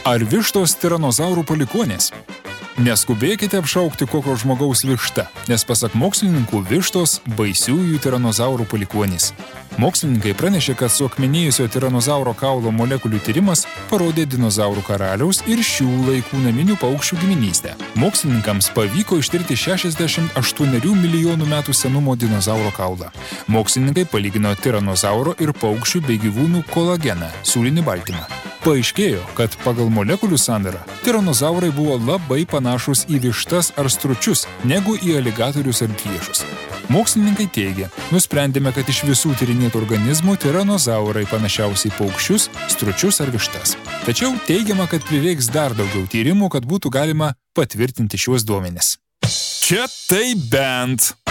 Ar vištos tiranozaurų palikuonės? Neskubėkite apšaukti kokio žmogaus višta, nes pasak mokslininkų vištos baisiųjų tiranozaurų palikuonys. Mokslininkai pranešė, kad suakmenėjusio tiranozauro kaulo molekulių tyrimas parodė dinozaurų karaliaus ir šių laikų naminių paukščių giminystę. Mokslininkams pavyko ištirti 68 milijonų metų senumo dinozauro kaulą. Mokslininkai palygino tiranozauro ir paukščių bei gyvūnų kolageną, siūlinį baltymą. Paaiškėjo, kad pagal molekulių sandarą tiranozaurai buvo labai panašus į vištas ar stručius, negu į aligatorius ar priešus. Mokslininkai teigia, nusprendėme, kad iš visų tyrinėtų organizmų tiranozaurai panašiausiai paukščius, stručius ar vištas. Tačiau teigiama, kad prireiks dar daugiau tyrimų, kad būtų galima patvirtinti šiuos duomenis. Čia tai bent.